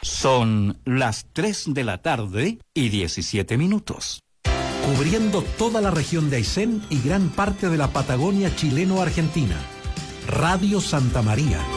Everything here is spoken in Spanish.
Son las 3 de la tarde y 17 minutos. Cubriendo toda la región de Aysén y gran parte de la Patagonia chileno-argentina. Radio Santa María.